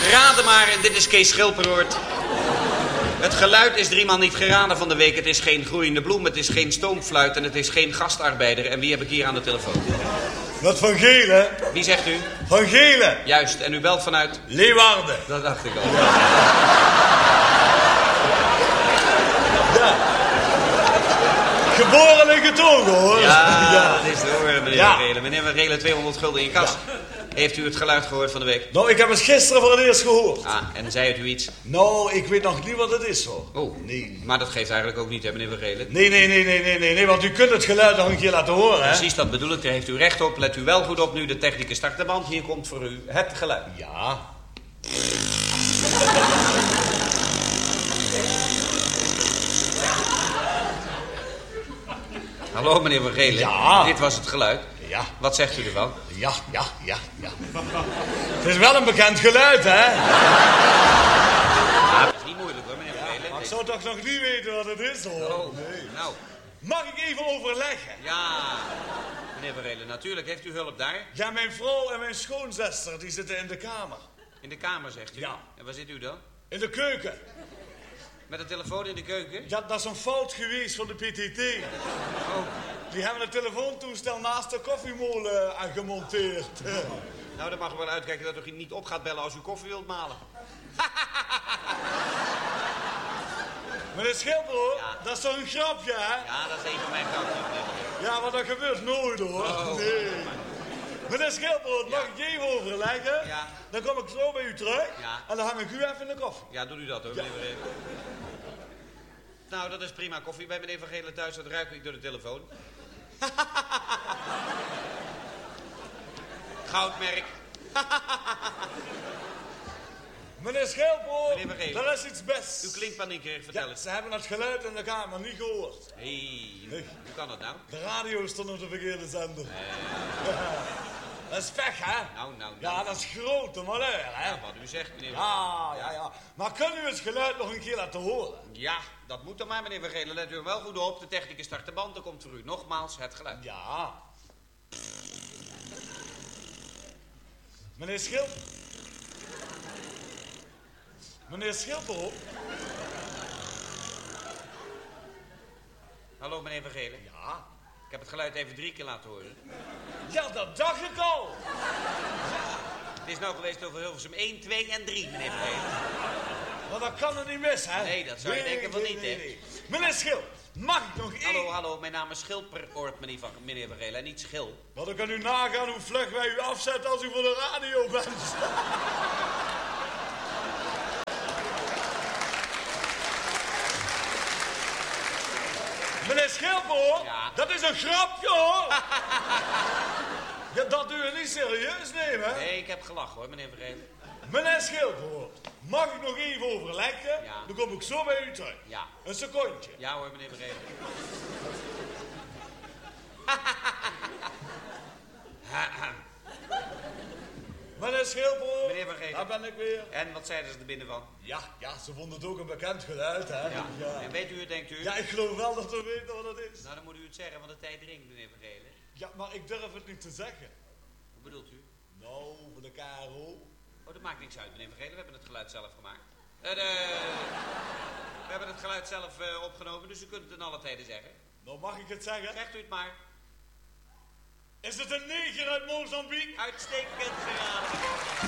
Raden maar, en dit is Kees Schilperoort. Het geluid is 3 maal niet geraden van de week. Het is geen groeiende bloem, het is geen stoomfluit en het is geen gastarbeider. En wie heb ik hier aan de telefoon? Dat Van Gelen. Wie zegt u? Van Gelen. Juist, en u belt vanuit? Leeuwarden. Dat dacht ik al. Ja. Geboren en getogen, hoor. Ja, dat is de hoor, meneer Ja. Van Gelen. Meneer Van Gelen, 200 gulden in kas. Ja. Heeft u het geluid gehoord van de week? Nou, ik heb het gisteren voor het eerst gehoord. Ah, en zei het u iets? Nou, ik weet nog niet wat het is, hoor. Oh, Nee. maar dat geeft eigenlijk ook niet, hè, meneer Van Gelen? Nee, want u kunt het geluid nog een keer laten horen, hè? Precies, dat bedoel ik. Daar heeft u recht op. Let u wel goed op nu. De technicus start de band. Hier komt voor u het geluid. Ja. Hallo, meneer Van Gelen. Ja. Dit was het geluid. Ja. Wat zegt u ervan? Ja. Het is wel een bekend geluid, hè? Ja, dat is niet moeilijk, hoor, meneer Van Gelen. Maar ik zou toch nog niet weten wat het is, hoor. Oh, nou. Mag ik even overleggen? Ja, meneer Van Gelen, natuurlijk. Heeft u hulp daar? Ja, mijn vrouw en mijn schoonzuster, die zitten in de kamer. In de kamer, zegt u? Ja. En waar zit u dan? In de keuken. Met een telefoon in de keuken? Ja, dat is een fout geweest van de PTT. Oh, Die hebben een telefoontoestel naast de koffiemolen aangemonteerd. nou, dan mag u wel uitkijken dat u niet op gaat bellen als u koffie wilt malen. Meneer Schilperoort, Ja. dat is toch een grapje, hè? Ja, dat is een van mijn grapjes, meneer Van Gelen. Ja, maar dat gebeurt nooit, hoor. Oh. Nee. Meneer Schilperoort, mag ik even overleggen? Ja. Dan kom ik zo bij u terug. Ja. En dan hang ik u even in de koffie. Ja, doet u dat, hoor, meneer Van Gelen. Nou, dat is prima. Koffie bij meneer Van Gelen thuis, dat ruik ik door de telefoon. Goudmerk. Meneer Schilperoort, Meneer Van Gelen. er is iets best. U klinkt paniekerig, vertel Ja, eens. ze hebben het geluid in de kamer niet gehoord. Hoe kan dat nou? De radio stond op de verkeerde zender. Dat is pech, hè? Nou. Ja, dat is grote malheur, hè? Ja, wat u zegt, meneer Van Ja. Maar kunnen u het geluid nog een keer laten horen? Ja, dat moet dan maar, meneer Van Gelen. Let u er wel goed op. De technicus start de band. Dan komt voor u nogmaals het geluid. Ja. Meneer Schilp. Meneer Schilperoort. Hallo, meneer Van Gelen. Ja. Ik heb het geluid even 3 keer laten horen. Ja, dat dacht ik al. Het is nou geweest over Hilversum 1, 2 en 3, meneer Van Gelen. Maar dat kan er niet mis, hè? Nee, dat zou je denken van niet, hè? Nee. Meneer Schil, mag ik nog één? Hallo, mijn naam is Schilperoort, meneer Van Gelen, en niet Schil. Maar dan kan u nagaan hoe vlug wij u afzetten als u voor de radio bent. Meneer Schilperoort, Ja. dat is een grapje, hoor. Ja, dat u het niet serieus nemen, hè? Nee, ik heb gelachen, hoor, meneer Van Gelen. Meneer Schilperoort, mag ik nog even overleggen? Ja. Dan kom ik zo bij u terug. Ja. Een secondje. Ja hoor, meneer Van Gelen. Meneer Schilperoort, Meneer Van Gelen. daar ben ik weer. En wat zeiden ze er binnen van? Ja, ze vonden het ook een bekend geluid, hè? Ja. En weet u het, denkt u? Ja, ik geloof wel dat we weten wat het is. Nou, dan moet u het zeggen, want de tijd dringt, meneer Van Gelen. Ja, maar ik durf het niet te zeggen. Hoe bedoelt u? Nou, voor de KRO. Oh, dat maakt niks uit, meneer Van Gelen. We hebben het geluid zelf gemaakt. We hebben het geluid zelf opgenomen, dus u kunt het in alle tijden zeggen. Nou, mag ik het zeggen? Zegt u het maar. Is het een neger uit Mozambique? Uitstekend geraden.